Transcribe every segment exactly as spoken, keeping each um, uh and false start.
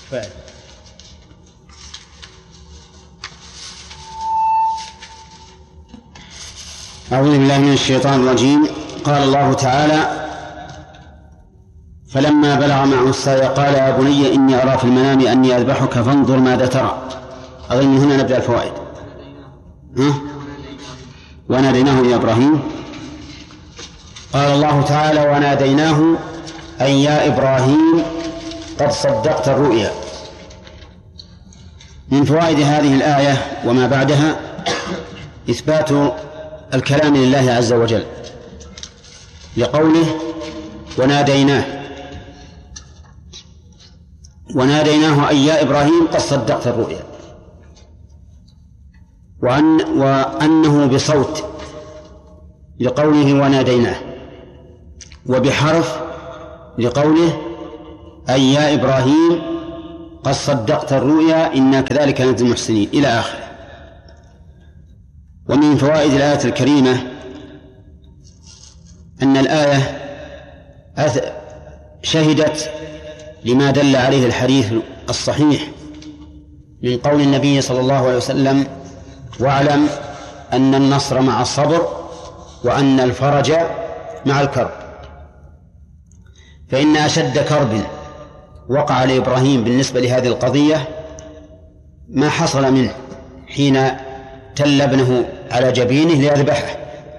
فعل. أعوذ بالله من الشيطان الرجيم. قال الله تعالى: فلما بلغ معه السعي قال يا بني إني أرى في المنام أني أذبحك فانظر ماذا ترى. أظن هنا نبدأ الفوائد. ها؟ وناديناه يا إبراهيم. قال الله تعالى: وناديناه أن يا إبراهيم قد صدقت الرؤيا. من فوائد هذه الآية وما بعدها إثبات الكلام لله عز وجل لقوله وناديناه وناديناه أي يا إبراهيم قد صدقت الرؤيا، وأن وأنه بصوت لقوله وناديناه، وبحرف لقوله أي يا إبراهيم قد صدقت الرؤيا إنا كذلك نجزي المحسنين إلى آخره. ومن فوائد الآية الكريمة أن الآية شهدت لما دل عليه الحديث الصحيح من قول النبي صلى الله عليه وسلم: واعلم أن النصر مع الصبر وأن الفرج مع الكرب. فإن أشد كرب وقع لإبراهيم بالنسبة لهذه القضية ما حصل منه حين تل ابنه على جبينه ليذبحه.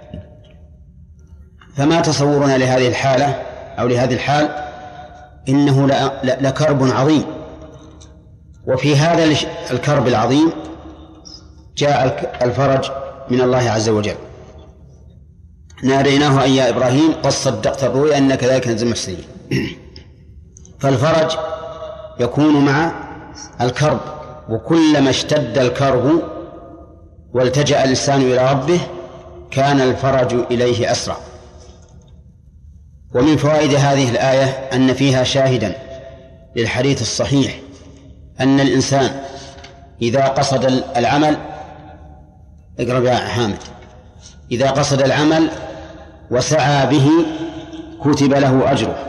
فما تصورنا لهذه الحالة أو لهذه الحال إنه لكرب عظيم. وفي هذا الكرب العظيم جاء الفرج من الله عز وجل. ناديناه أي يا إبراهيم قد صدقت الرؤيا إنا كذلك نجزي المحسنين. فالفرج يكون مع الكرب، وكلما اشتد الكرب والتجأ الإنسان إلى ربه كان الفرج إليه أسرع. ومن فوائد هذه الآية أن فيها شاهدا للحديث الصحيح أن الإنسان إذا قصد العمل اقرب يا حامد إذا قصد العمل وسعى به كتب له أجره،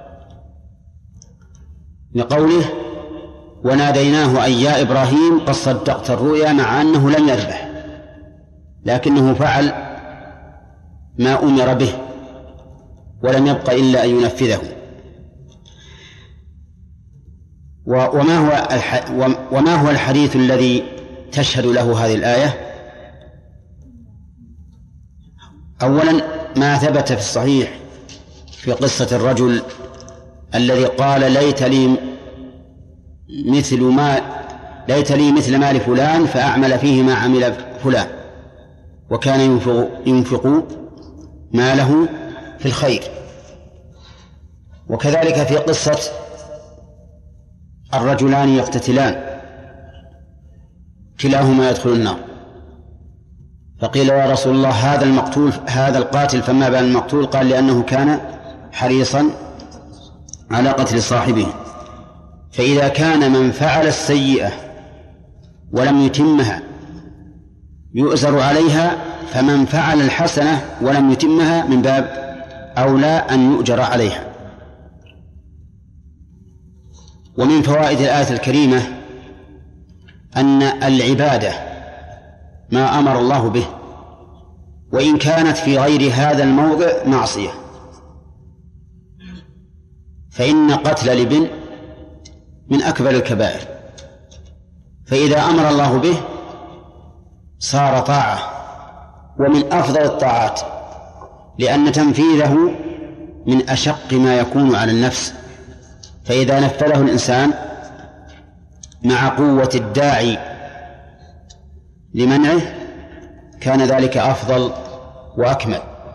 لقوله وناديناه أي يا إبراهيم قد صدقت الرؤيا، مع أنه لم يذبح لكنه فعل ما أمر به ولم يبق إلا أن ينفذه. وما هو وما هو الحديث الذي تشهد له هذه الآية؟ أولا ما ثبت في الصحيح في قصة الرجل الذي قال ليت لي مثل ما ليت لي مثل مال فلان فأعمل فيه ما عمل فلان، وكان ينفق, ينفق ماله في الخير. وكذلك في قصة الرجلان يقتتلان كلاهما يدخل النار، فقيل يا رسول الله هذا المقتول هذا القاتل فما بال المقتول؟ قال لأنه كان حريصا على قتل صاحبه. فإذا كان من فعل السيئة ولم يتمها يؤزر عليها، فمن فعل الحسنة ولم يتمها من باب أولى أن يؤجر عليها. ومن فوائد الآية الكريمة أن العبادة ما أمر الله به، وإن كانت في غير هذا الموضع معصية، فإن قتل الابن من أكبر الكبائر، فإذا أمر الله به صار طاعة ومن أفضل الطاعات، لأن تنفيذه من أشق ما يكون على النفس. فإذا نفذه الإنسان مع قوة الداعي لمنعه كان ذلك أفضل وأكمل.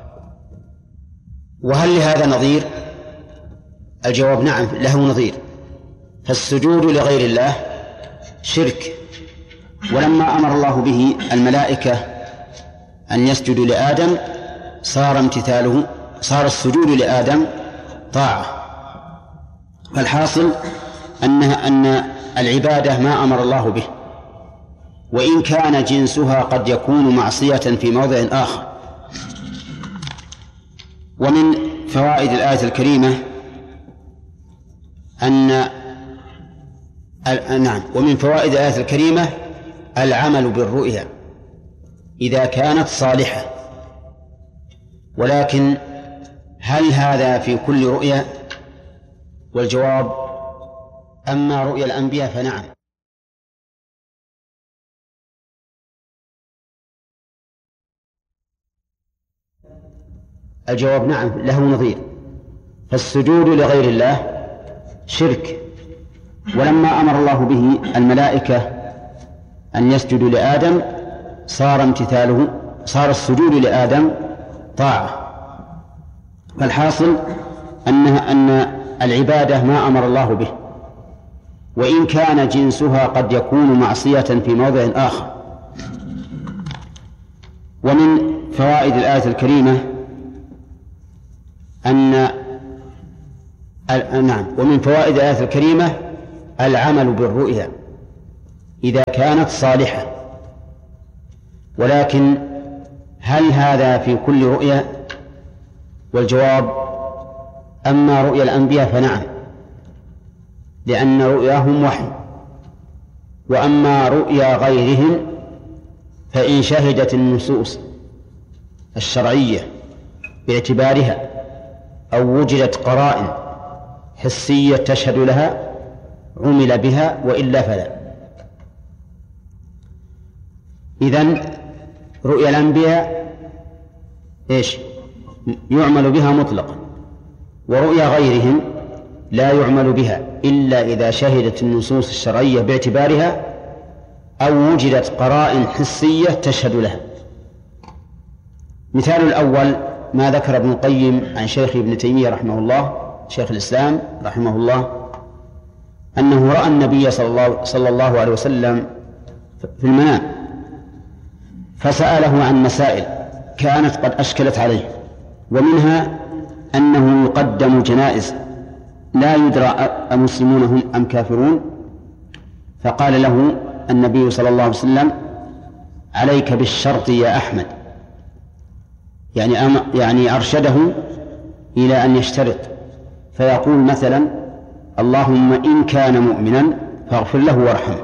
وهل لهذا نظير؟ الجواب نعم له نظير. فالسجود لغير الله شرك، ولما أمر الله به الملائكة أن يسجدوا لآدم صار امتثاله صار السجود لآدم طاعة. فالحاصل أنها أن العبادة ما أمر الله به، وإن كان جنسها قد يكون معصية في موضع آخر. ومن فوائد الآية الكريمة أن نعم. ومن فوائد الآية الكريمة العمل بالرؤيا إذا كانت صالحة، ولكن هل هذا في كل رؤيا؟ والجواب: أما رؤيا الأنبياء فنعم. الجواب: نعم، له نظير. فالسجود لغير الله شرك، ولما أمر الله به الملائكة أن يسجدوا لآدم صار امتثاله صار السجود لآدم طاعة. فالحاصل أن أن العبادة ما أمر الله به، وإن كان جنسها قد يكون معصية في موضع آخر. ومن فوائد الآية الكريمة أن نعم ومن فوائد الآية الكريمة العمل بالرؤيا إذا كانت صالحة، ولكن هل هذا في كل رؤيا؟ والجواب: أما رؤيا الأنبياء فنعم، لأن رؤياهم وحي. وأما رؤيا غيرهم فإن شهدت النصوص الشرعية باعتبارها أو وجدت قرائن حسية تشهد لها عمل بها، وإلا فلا. إذن رؤيا الأنبياء إيش؟ يعمل بها مطلقا، ورؤيا غيرهم لا يعمل بها إلا إذا شهدت النصوص الشرعية باعتبارها أو وجدت قرائن حسية تشهد لها. مثال الأول ما ذكر ابن القيم عن شيخ ابن تيمية رحمه الله، شيخ الإسلام رحمه الله، أنه رأى النبي صلى الله, صلى الله عليه وسلم في المنام، فسأله عن مسائل كانت قد أشكلت عليه، ومنها أنه يقدم جنائز لا يدرى أمسلمون هم أم كافرون، فقال له النبي صلى الله عليه وسلم: عليك بالشرط يا أحمد، يعني أم يعني أرشده إلى أن يشترط، فيقول مثلا: اللهم إن كان مؤمنا فاغفر له وارحمه.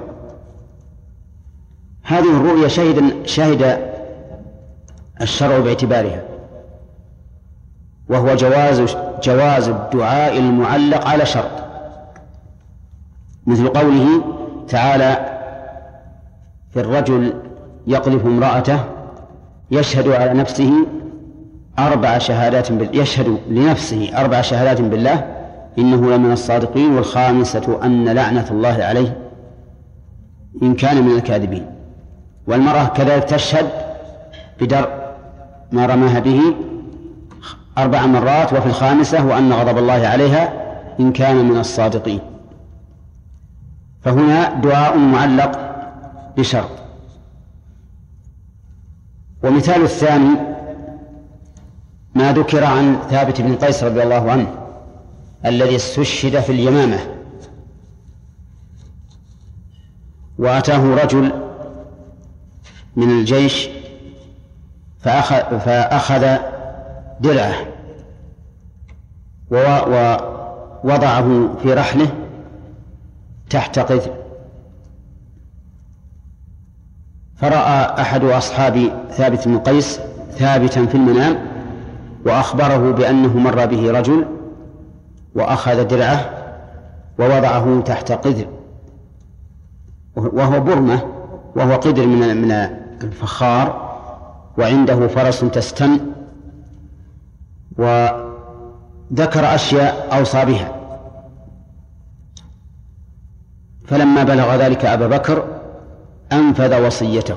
هذه الرؤيا شهد شهد الشرع باعتبارها، وهو جواز جواز الدعاء المعلق على شرط، مثل قوله تعالى في الرجل يقذف امرأته يشهد على نفسه أربع شهادات بال... يشهد لنفسه أربع شهادات بالله إنه لمن الصادقين، والخامسة أن لعنة الله عليه إن كان من الكاذبين. والمرأة كذلك تشهد بدرء ما رماها به أربع مرات، وفي الخامسة وأن غضب الله عليها إن كان من الصادقين. فهنا دعاء معلق بشرط. ومثال الثاني ما ذكر عن ثابت بن قيس رضي الله عنه الذي استشهد في اليمامة، وأتاه رجل من الجيش فأخذ, فأخذ درعه ووضعه في رحله تحت قذف، فرأى أحد أصحاب ثابت بن قيس ثابتا في المنام وأخبره بأنه مر به رجل وأخذ درعه ووضعه تحت قذر، وهو برمة، وهو قدر من من الفخار، وعنده فرس تستن، وذكر أشياء أوصى بها. فلما بلغ ذلك أبا بكر أنفذ وصيته،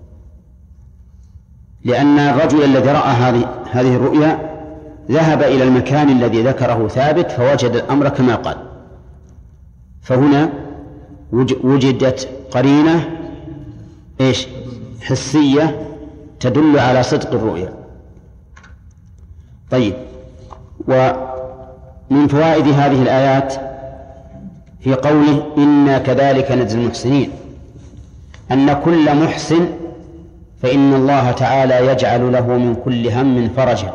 لأن الرجل الذي رأى هذه هذه الرؤيا ذهب إلى المكان الذي ذكره ثابت فوجد الأمر كما قال. فهنا وجدت قرينة إيش حسية تدل على صدق الرؤيا. طيب، ومن فوائد هذه الآيات في قوله إنا كذلك نجزي المحسنين أن كل محسن فإن الله تعالى يجعل له من كل هم فرجا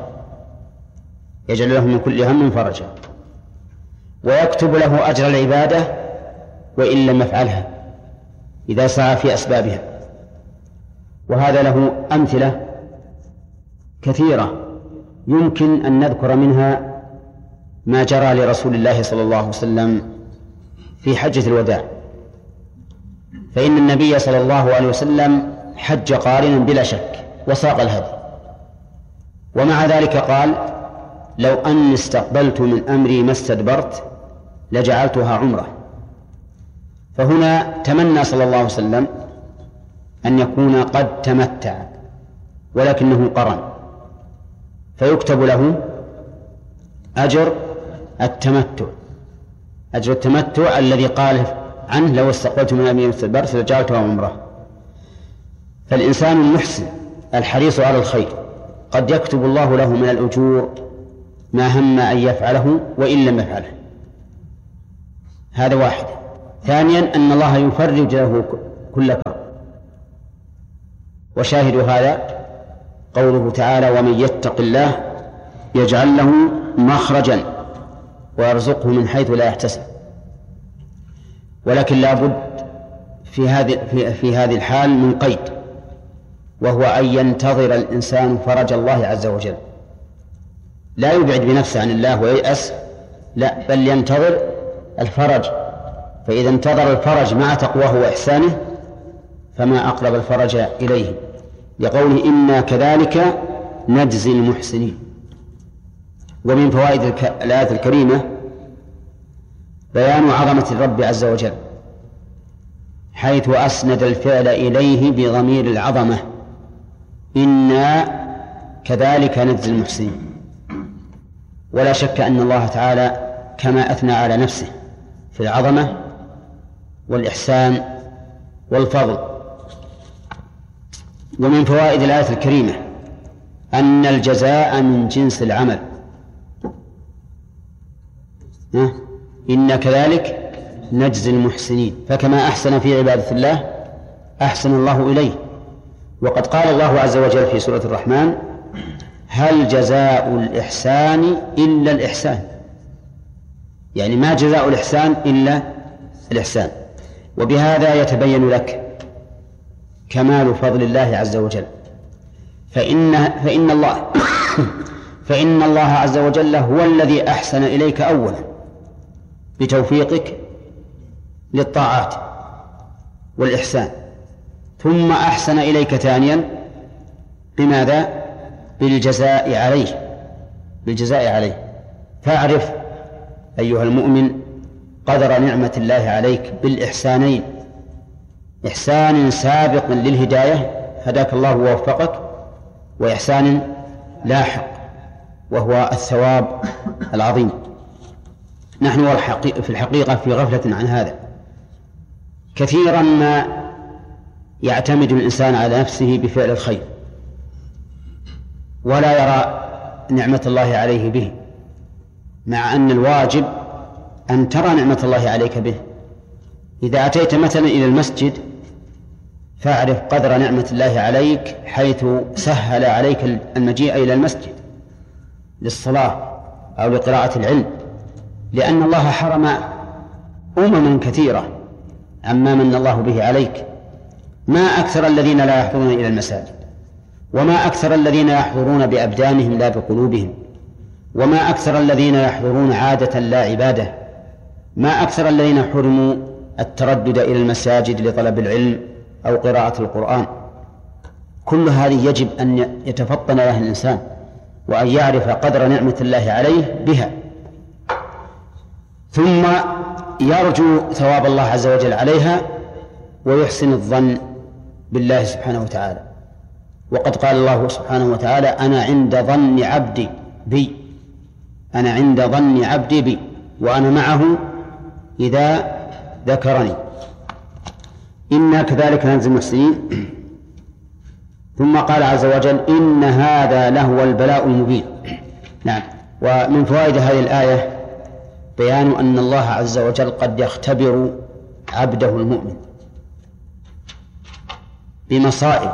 يجعل له من كل هم فرجا ويكتب له أجر العبادة وإن لم يفعلها إذا سعى في أسبابها. وهذا له أمثلة كثيرة يمكن أن نذكر منها ما جرى لرسول الله صلى الله عليه وسلم في حجة الوداع. فإن النبي صلى الله عليه وسلم حج قارنا بلا شك وساق الهدي، ومع ذلك قال: لو أني استقبلت من أمري ما استدبرت لجعلتها عمرة. فهنا تمنى صلى الله عليه وسلم أن يكون قد تمتع ولكنه قرن، فيكتب له أجر التمتع أجر التمتع الذي قال عنه: لو استقبلت من أمري ما استدبرت لجعلتها عمرة. فالإنسان المحسن الحريص على الخير قد يكتب الله له من الأجور ما هم أن يفعله وإن لم يفعله. هذا واحد. ثانيا أن الله يفرج له كل كرب. وشاهد هذا قوله تعالى: ومن يتق الله يجعل له مخرجا ويرزقه من حيث لا يحتسب. ولكن لا بد في هذه في, في هذه الحال من قيد، وهو أن ينتظر الإنسان فرج الله عز وجل، لا يبعد بنفسه عن الله وييأس، لا، بل ينتظر الفرج. فإذا انتظر الفرج مع تقواه وإحسانه فما أقرب الفرج إليه، لقوله: إنا كذلك نجزي المحسنين. ومن فوائد الآية الكريمة بيان عظمة الرب عز وجل، حيث أسند الفعل إليه بضمير العظمة: إنا كذلك نجزي المحسنين. ولا شك أن الله تعالى كما أثنى على نفسه في العظمة والإحسان والفضل. ومن فوائد الآية الكريمة أن الجزاء من جنس العمل. إن كذلك نجزي المحسنين، فكما أحسن في عبادة الله أحسن الله إليه. وقد قال الله عز وجل في سورة الرحمن: هل جزاء الإحسان إلا الإحسان، يعني ما جزاء الإحسان إلا الإحسان. وبهذا يتبين لك كمال فضل الله عز وجل، فإن, فإن الله فإن الله عز وجل هو الذي أحسن إليك أولا بتوفيقك للطاعات والإحسان، ثم أحسن إليك ثانيا بماذا؟ بالجزاء عليه بالجزاء عليه. فاعرف أيها المؤمن قدر نعمة الله عليك بالإحسانين: إحسان سابق للهداية هداك الله ووفقك، وإحسان لاحق وهو الثواب العظيم. نحن في الحقيقة في غفلة عن هذا. كثيرا ما يعتمد الإنسان على نفسه بفعل الخير ولا يرى نعمة الله عليه به، مع أن الواجب أن ترى نعمة الله عليك به. إذا أتيت مثلا إلى المسجد فاعرف قدر نعمة الله عليك حيث سهل عليك المجيء إلى المسجد للصلاة أو لقراءة العلم، لأن الله حرم أمما كثيرة عما من الله به عليك. ما أكثر الذين لا يحضرون إلى المساجد، وما أكثر الذين يحضرون بأبدانهم لا بقلوبهم، وما أكثر الذين يحضرون عادة لا عبادة، ما أكثر الذين حرموا التردد إلى المساجد لطلب العلم أو قراءة القرآن. كل هذه يجب أن يتفطن لها الإنسان وأن يعرف قدر نعمة الله عليه بها، ثم يرجو ثواب الله عز وجل عليها ويحسن الظن بالله سبحانه وتعالى. وقد قال الله سبحانه وتعالى: أنا عند ظن عبدي بي أنا عند ظن عبدي بي وأنا معه إذا ذكرني. إنا كذلك نجزي المحسنين. ثم قال عز وجل: إن هذا لهو البلاء المبين. نعم. ومن فوائد هذه الآية بيان أن الله عز وجل قد يختبر عبده المؤمن بمصائب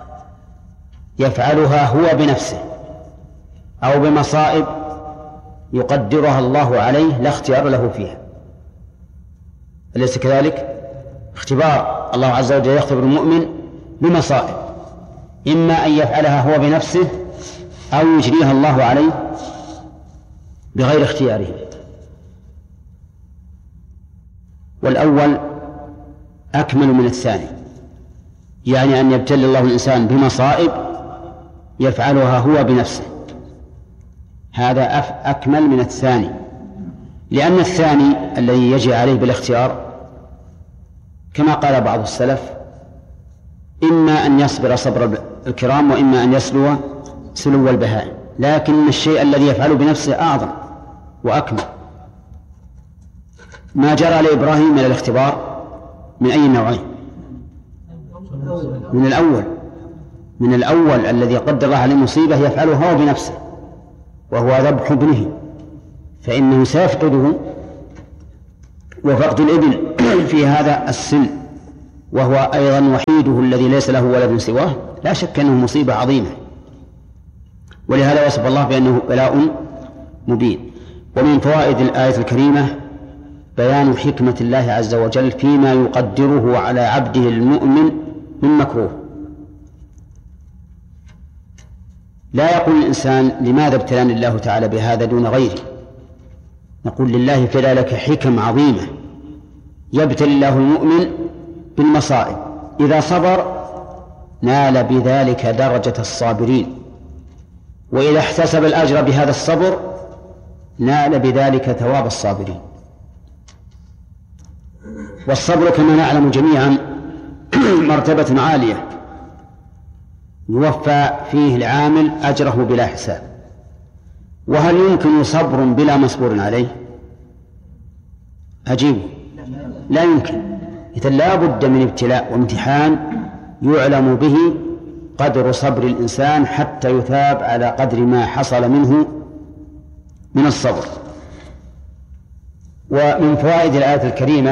يفعلها هو بنفسه أو بمصائب يقدرها الله عليه لا اختيار له فيها. أليس كذلك؟ اختبار، الله عز وجل يختبر المؤمن بمصائب، إما أن يفعلها هو بنفسه أو يجريها الله عليه بغير اختياره. والأول أكمل من الثاني، يعني أن يبتلي الله الإنسان بمصائب يفعلها هو بنفسه، هذا أكمل من الثاني، لأن الثاني الذي يجري عليه بالاختيار كما قال بعض السلف إما أن يصبر صبر الكرام وإما أن يسلو سلو البهائم، لكن الشيء الذي يفعله بنفسه أعظم وأكمل. ما جرى لإبراهيم من الاختبار من أي نوعين؟ من الأول، من الأول الذي قدر الله عليه مصيبة يفعلها هو بنفسه وهو ذبح ابنه، فإنه سيفقده، وفقد الابن في هذا السن وهو أيضا وحيده الذي ليس له ولد سواه لا شك أنه مصيبة عظيمة، ولهذا وصف الله بأنه بلاء مبين. ومن فوائد الآية الكريمة بيان حكمة الله عز وجل فيما يقدره على عبده المؤمن من مكروه. لا يقول الإنسان لماذا ابتلاني الله تعالى بهذا دون غيره، نقول لله في ذلك حكم عظيمة، يبتلي الله المؤمن بالمصائب، إذا صبر نال بذلك درجة الصابرين، وإذا احتسب الأجر بهذا الصبر نال بذلك ثواب الصابرين. والصبر كما نعلم جميعا مرتبة عالية يوفى فيه العامل أجره بلا حساب. وهل يمكن صبر بلا مصبور عليه؟ أجيب لا يمكن. إذن لا بد من ابتلاء وامتحان يعلم به قدر صبر الإنسان حتى يثاب على قدر ما حصل منه من الصبر. ومن فوائد الآية الكريمة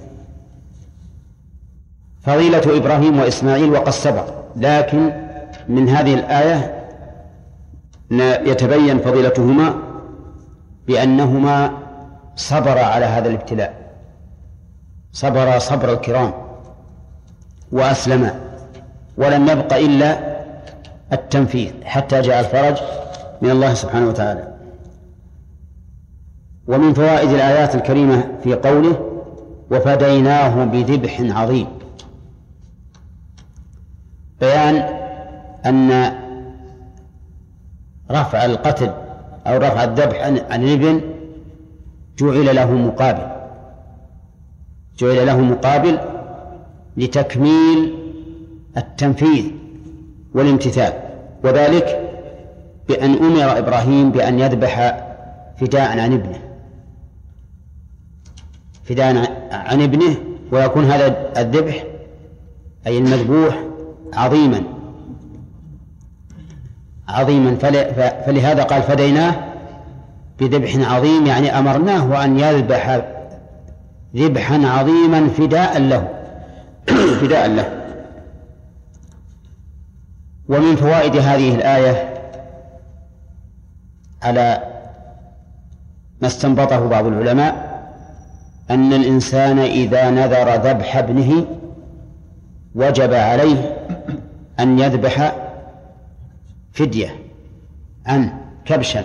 فضيلة إبراهيم وإسماعيل وقد سبق، لكن من هذه الآية يتبين فضيلتهما بأنهما صبر على هذا الابتلاء، صبر صبر الكرام وأسلما، ولم يبق إلا التنفيذ حتى جاء الفرج من الله سبحانه وتعالى. ومن فوائد الآيات الكريمة في قوله وفديناه بذبح عظيم بيان أن رفع القتل أو رفع الذبح عن الابن جعل له مقابل، جعل له مقابل لتكميل التنفيذ والامتثال، وذلك بأن أمر إبراهيم بأن يذبح فداء عن ابنه، فداء عن ابنه، ويكون هذا الذبح أي المذبوح عظيما عظيما فلهذا قال فديناه بذبح عظيم، يعني أمرناه أن يذبح ذبحا عظيما فداء له فداء له. ومن فوائد هذه الآية على ما استنبطه بعض العلماء أن الإنسان إذا نذر ذبح ابنه وجب عليه أن يذبح فدية عنه كبشا،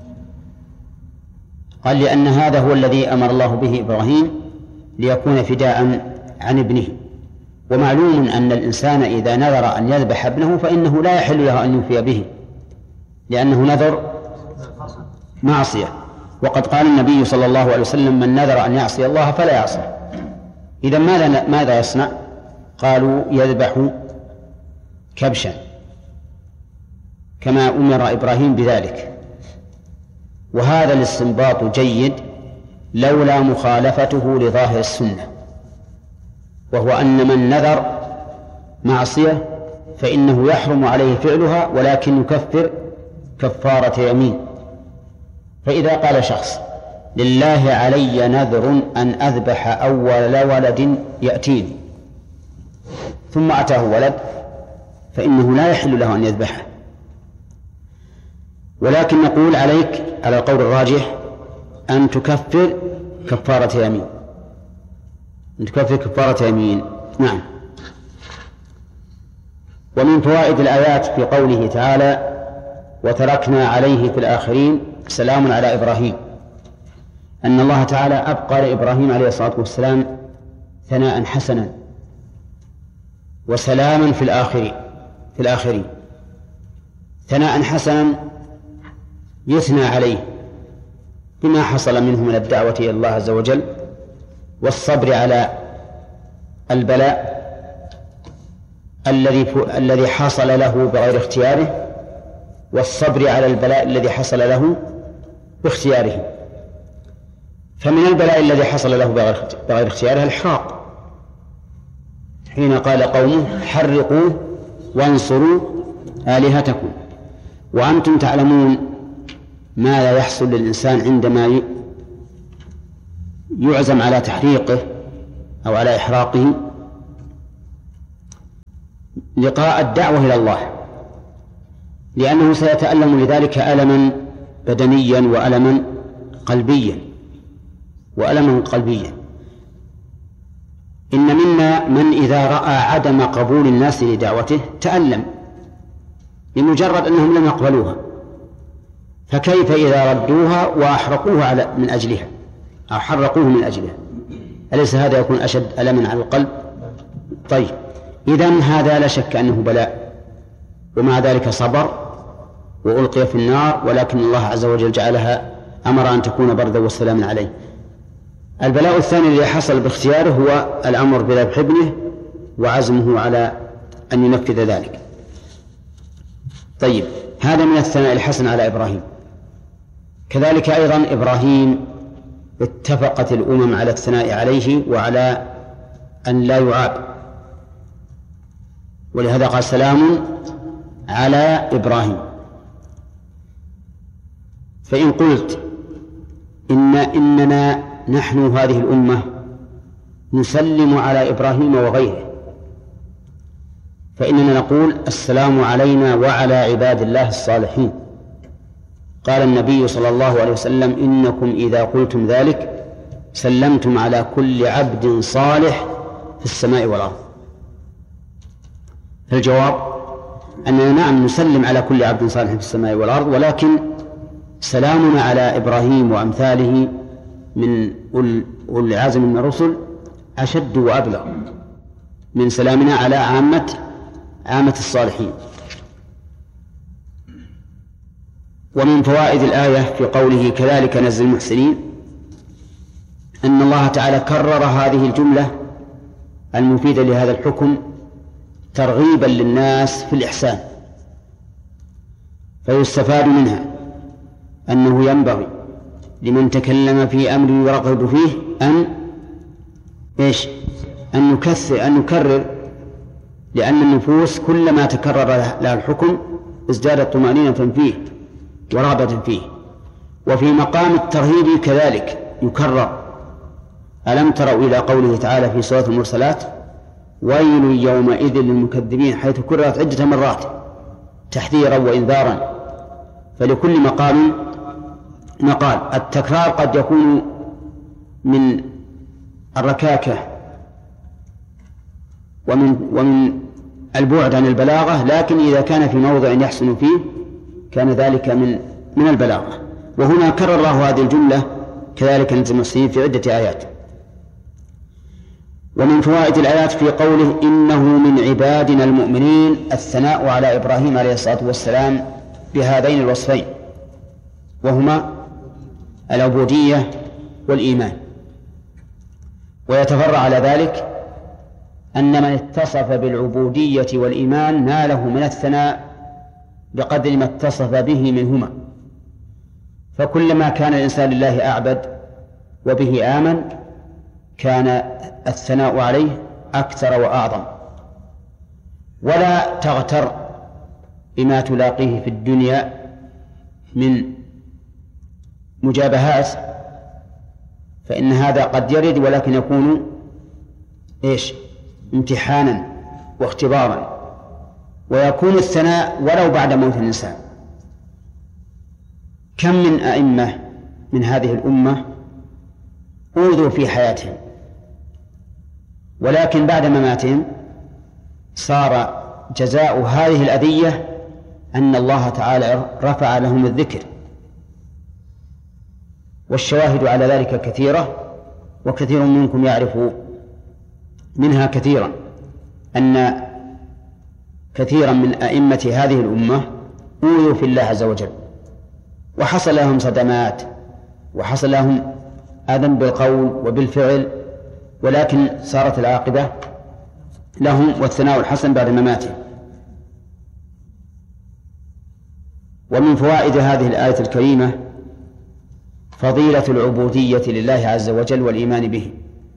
قال لأن هذا هو الذي أمر الله به إبراهيم ليكون فداء عن ابنه. ومعلوم أن الإنسان إذا نذر أن يذبح ابنه فإنه لا يحل له أن يوفي به، لأنه نذر معصية، وقد قال النبي صلى الله عليه وسلم من نذر أن يعصي الله فلا يعصي. إذا ماذا ماذا يصنع؟ قالوا يذبح كبشا كما أمر إبراهيم بذلك. وهذا الاستنباط جيد لولا مخالفته لظاهر السنة، وهو أن من نذر معصية فإنه يحرم عليه فعلها ولكن يكفر كفارة يمين. فإذا قال شخص لله علي نذر أن أذبح أول ولد يأتيني ثم أتاه ولد فإنه لا يحل له أن يذبحه، ولكن نقول عليك على القول الراجح أن تكفر كفارة يمين، تكفر كفارة يمين. نعم. ومن فوائد الآيات في قوله تعالى وتركنا عليه في الآخرين سلام على إبراهيم، أن الله تعالى أبقى لإبراهيم عليه الصلاة والسلام ثناء حسنا وسلاما في الآخرين في الآخرين ثناء حسنا يثنى عليه بما حصل منه من الدعوة إلى الله عز وجل والصبر على البلاء الذي الذي حصل له بغير اختياره، والصبر على البلاء الذي حصل له باختياره. فمن البلاء الذي حصل له بغير اختياره الإحراق، حين قال قومه حرقوا وانصروا آلهتكم. وأنتم تعلمون ما لا يحصل للإنسان عندما يعزم على تحريقه أو على إحراقه لقاء الدعوة إلى الله، لأنه سيتألم لذلك ألما بدنيا وألما قلبيا وألما قلبيا. إن منا من إذا رأى عدم قبول الناس لدعوته تألم لمجرد أنهم لم يقبلوها، فكيف إذا ردوها وأحرقوها على من أجلها أو حرقوه من أجلها؟ أليس هذا يكون أشد ألما على القلب؟ طيب، إذن هذا لا شك أنه بلاء، ومع ذلك صبر وألقي في النار، ولكن الله عز وجل جعلها أمر أن تكون بردا والسلام عليه. البلاء الثاني الذي حصل باختياره هو الأمر بذبح ابنه وعزمه على أن ينفذ ذلك. طيب، هذا من الثناء الحسن على إبراهيم. كذلك أيضا إبراهيم اتفقت الأمم على الثناء عليه وعلى أن لا يعاب، ولهذا قال سلام على إبراهيم. فإن قلت إن إننا نحن هذه الأمة نسلم على إبراهيم وغيره، فإننا نقول السلام علينا وعلى عباد الله الصالحين. قال النبي صلى الله عليه وسلم إنكم إذا قلتم ذلك سلمتم على كل عبد صالح في السماء والأرض. فالجواب أننا نعم نسلم على كل عبد صالح في السماء والأرض، ولكن سلامنا على إبراهيم وأمثاله من أولي العزم من الرسل أشد وأبلغ من سلامنا على عامة عامة الصالحين. ومن فوائد الآية في قوله كذلك نجزي المحسنين أن الله تعالى كرر هذه الجملة المفيدة لهذا الحكم ترغيبا للناس في الإحسان، فيستفاد منها أنه ينبغي لمن تكلم في أمر يرغب فيه أن إيش أن نكثر أن نكرر، لأن النفوس كلما تكرر لها الحكم ازدادت طمأنينة فيه ورغبة فيه. وفي مقام الترهيب كذلك يكرر. ألم تروا إلى قوله تعالى في سورة المرسلات ويل يومئذ للمكذبين، حيث كررت عدة مرات تحذيرا وإنذارا، فلكل مقام مقال. التكرار قد يكون من الركاكة ومن ومن البعد عن البلاغة، لكن إذا كان في موضع يحسن فيه كان ذلك من من البلاغة. وهنا كرر الله هذه الجملة كذلك نجزي المحسنين في عدة آيات. ومن فوائد الآيات في قوله إنه من عبادنا المؤمنين الثناء على إبراهيم عليه الصلاة والسلام بهذين الوصفين، وهما العبودية والإيمان. ويتفرع على ذلك أن من اتصف بالعبودية والإيمان ناله من الثناء بقدر ما اتصف به منهما، فكلما كان الإنسان لله أعبد وبه آمن كان الثناء عليه أكثر وأعظم. ولا تغتر بما تلاقيه في الدنيا من مجابهات، فإن هذا قد يرد ولكن يكون إيش امتحانا واختبارا، ويكون الثناء ولو بعد موت الإنسان. كم من أئمة من هذه الأمة أوذوا في حياتهم ولكن بعد مماتهم صار جزاء هذه الأذية أن الله تعالى رفع لهم الذكر، والشواهد على ذلك كثيرة، وكثير منكم يعرف منها كثيرا، أن كثيرا من أئمة هذه الأمة أوذوا في الله عز وجل، وحصل لهم صدمات، وحصل لهم أذى بالقول وبالفعل، ولكن صارت العاقبة لهم والثناء الحسن بعد مماتهم. ومن فوائد هذه الآية الكريمة فضيلة العبودية لله عز وجل والإيمان به،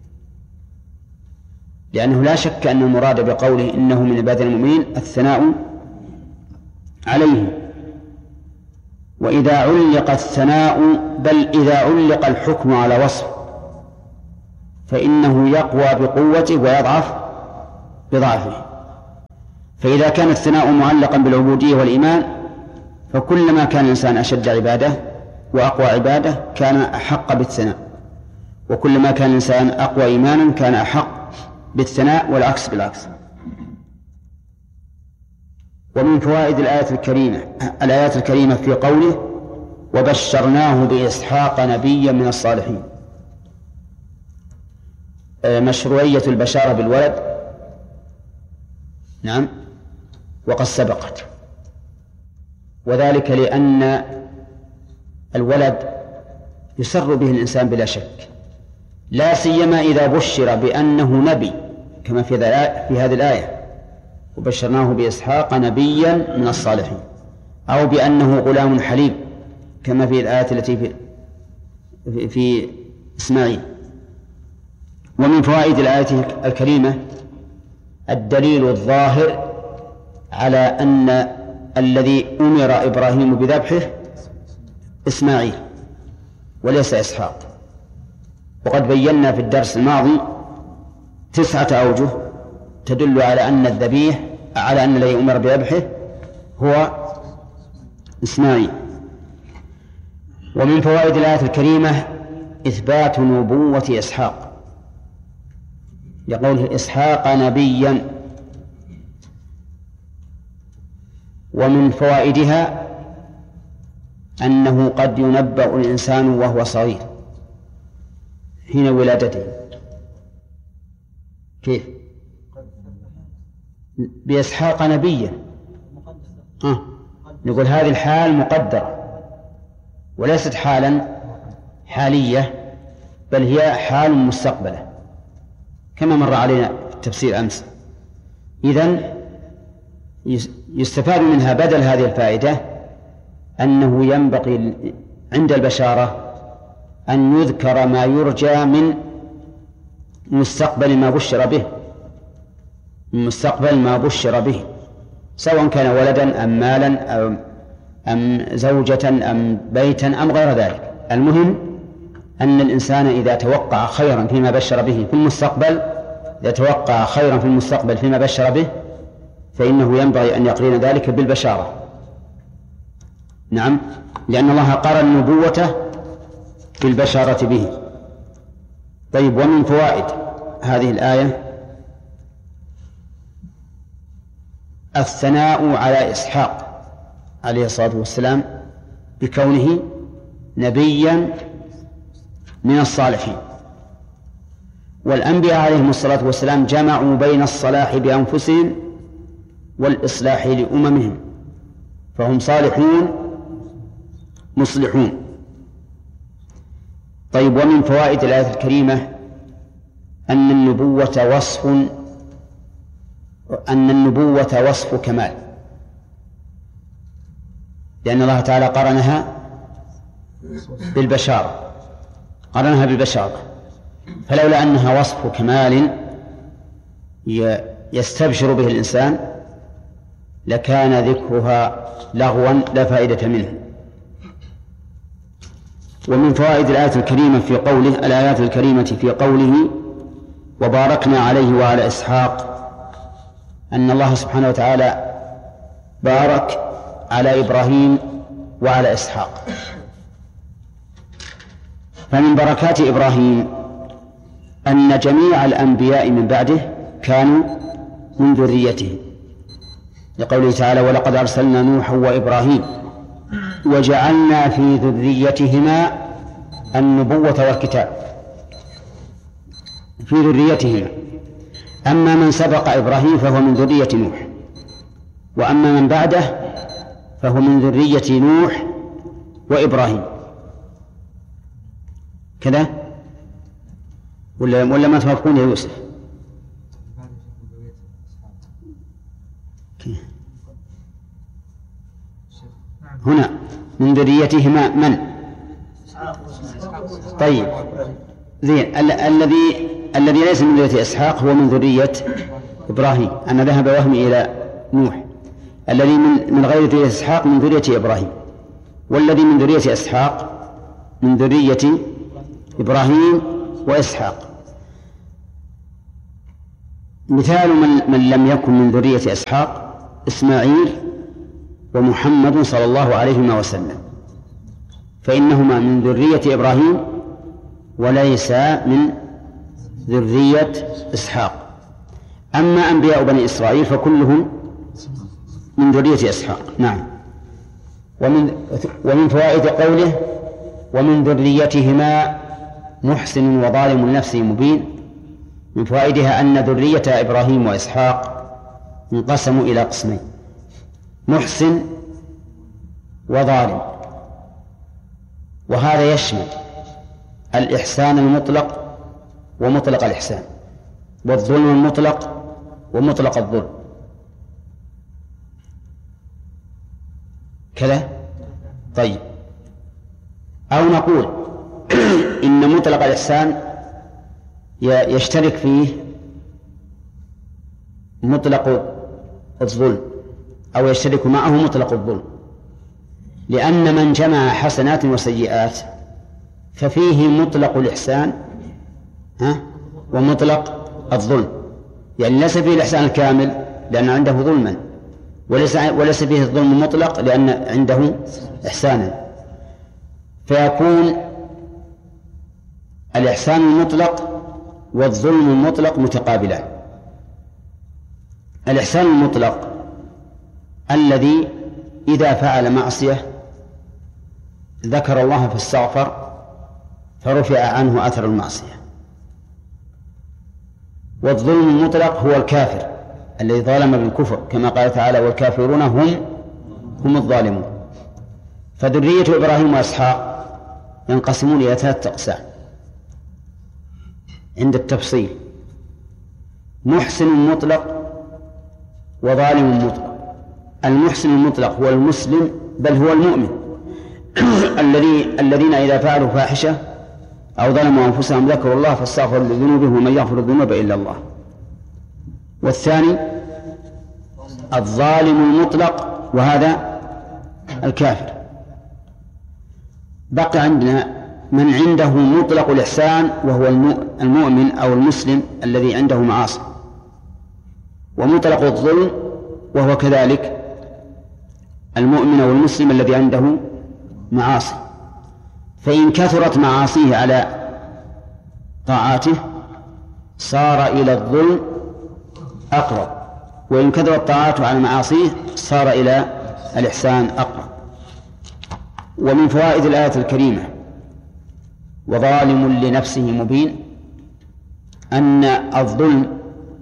لأنه لا شك أن المراد بقوله إنه من عباد المؤمنين الثناء عليهم. وإذا علق الثناء بل إذا علق الحكم على وصف فإنه يقوى بقوته ويضعف بضعفه. فإذا كان الثناء معلقا بالعبودية والإيمان فكلما كان الإنسان أشد عبادة وأقوى عبادة كان أحق بالثناء، وكلما كان الإنسان أقوى إيمانا كان أحق بالثناء، والعكس بالعكس. ومن فوائد الآية الكريمة الآيات الكريمة في قوله وبشرناه بإسحاق نبيا من الصالحين مشروعية البشارة بالولد، نعم، وقد سبقت، وذلك لأن الولد يسر به الإنسان بلا شك، لا سيما إذا بشر بأنه نبي كما في هذه الآية وبشرناه بإسحاق نبيا من الصالحين، أو بأنه غلام حليم كما في الآية التي في, في, في إسماعيل. ومن فوائد الآية الكريمة الدليل الظاهر على أن الذي أمر إبراهيم بذبحه إسماعيل وليس إسحاق، وقد بينا في الدرس الماضي تسعة أوجه تدل على أن الذبيح على أن الذي أمر بذبحه هو إسماعيل. ومن فوائد الآية الكريمة إثبات نبوة إسحاق لقوله إسحاق نبيا. ومن فوائدها أنه قد ينبأ الإنسان وهو صغير حين ولادته. كيف؟ بإسحاق نبيا. آه. نقول هذه الحال مقدرة وليست حالا حالية، بل هي حال مستقبلة كما مر علينا التفسير أمس. إذن يستفاد منها بدل هذه الفائدة أنه ينبغي عند البشارة أن يذكر ما يرجى من مستقبل ما بشر به من مستقبل ما بشر به سواء كان ولدا أم مالا أم زوجة أم بيتا أم غير ذلك. المهم أن الإنسان إذا توقع خيرا فيما بشر به في المستقبل يتوقع خيرا في المستقبل فيما بشر به فإنه ينبغي أن يقرن ذلك بالبشارة. نعم، لأن الله قرن نبوته بالبشارة به. طيب، ومن فوائد هذه الآية الثناء على إسحاق عليه الصلاة والسلام بكونه نبيا من الصالحين. والأنبياء عليهم الصلاة والسلام جمعوا بين الصلاح بأنفسهم والإصلاح لأممهم، فهم صالحون مصلحون. طيب، ومن فوائد الآية الكريمة أن النبوة وصف أن النبوة وصف كمال، لأن الله تعالى قرنها بالبشارة قرنها بالبشارة فلولا أنها وصف كمال يستبشر به الإنسان لكان ذكرها لغوا لا فائدة منه. ومن فوائد الآية الكريمة في قوله الآيات الكريمة في قوله وباركنا عليه وعلى إسحاق أن الله سبحانه وتعالى بارك على إبراهيم وعلى إسحاق. فمن بركات إبراهيم أن جميع الأنبياء من بعده كانوا من ذريته، لقوله تعالى: ولقد أرسلنا نوحا وإبراهيم وجعلنا في ذريتهما النبوة والكتاب، في ذريتهما. أما من سبق إبراهيم فهو من ذرية نوح، وأما من بعده فهو من ذرية نوح وإبراهيم. كذا ولا ولا ما توافقون يا يوسف؟ هنا من ذريتهما من؟ طيب زين. الذي الذي ليس من ذرية إسحاق هو من ذرية إبراهيم. أنا ذهب وهمي إلى نوح. الذي من من غير ذرية إسحاق من ذرية إبراهيم، والذي من ذرية إسحاق من ذرية إبراهيم وإسحاق. مثال من, من لم يكن من ذرية إسحاق إسماعيل ومحمد صلى الله عليه وسلم، فإنهما من ذرية إبراهيم وليس من ذرية إسحاق. أما أنبياء بني إسرائيل فكلهم من ذرية إسحاق. نعم. ومن ومن فوائد قوله: ومن ذريتهما محسن وظالم لنفسه مبين، من فوائدها أن ذرية إبراهيم وإسحاق انقسموا إلى قسمين: محسن وظالم. وهذا يشمل الإحسان المطلق ومطلق الإحسان، والظلم المطلق ومطلق الظلم. كذا؟ طيب. أو نقول إن مطلق الإحسان يشترك فيه مطلق الظلم، أو يشترك معه مطلق الظلم، لأن من جمع حسنات وسيئات ففيه مطلق الإحسان ها ومطلق الظلم. يعني ليس فيه الإحسان الكامل لأن عنده ظلما، وليس وليس فيه الظلم المطلق لأن عنده إحسانا، فيكون الإحسان المطلق والظلم المطلق متقابلان. الإحسان المطلق الذي إذا فعل معصية ذكر الله فاستغفر فرفع عنه أثر المعصية. والظلم المطلق هو الكافر الذي ظلم بالكفر، كما قال تعالى: والكافرون هم هم الظالمون. فذرية إبراهيم وإسحاق ينقسمون إلى ثلاثة أقسام عند التفصيل: محسن مطلق وظالم مطلق. المحسن المطلق هو المسلم بل هو المؤمن الذي الذين إذا فعلوا فاحشة أو ظلموا أنفسهم ذكروا الله فاستغفروا لذنوبهم ومن يغفر الذنوب إلا الله. والثاني الظالم المطلق وهذا الكافر. بقي عندنا من عنده مطلق الإحسان وهو المؤمن أو المسلم الذي عنده معاصي، ومطلق الظلم وهو كذلك المؤمن أو المسلم الذي عنده معاصي. فإن كثرت معاصيه على طاعاته صار إلى الظلم أقرب، وإن كثرت طاعاته على معاصيه صار إلى الإحسان أقرب. ومن فوائد الآية الكريمة وظالم لنفسه مبين أن الظلم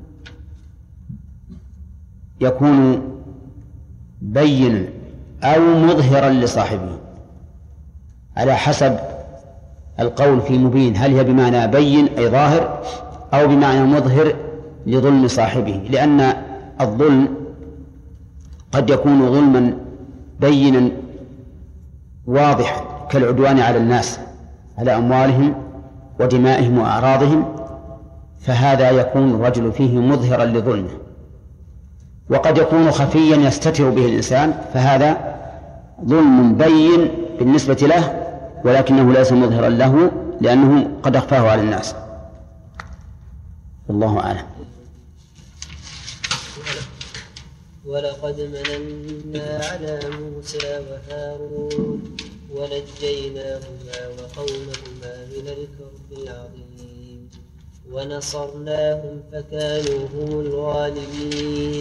يكون بينا أو مظهرا لصاحبه على حسب القول في مبين، هل هي بمعنى بين أي ظاهر أو بمعنى مظهر لظلم صاحبه، لأن الظلم قد يكون ظلما بينا واضحا كالعدوان على الناس على أموالهم ودمائهم وأعراضهم، فهذا يكون الرجل فيه مظهرا لظلمه. وقد يكون خفيا يستتر به الإنسان، فهذا ظلم بين بالنسبة له ولكنه ليس مظهرا له لأنه قد أخفاه على الناس. والله أعلم. ولقد مننا على موسى وهارون ونجيناهما وقومهما من الكرب العظيم ونصرناهم فكانوا هم الغالبين.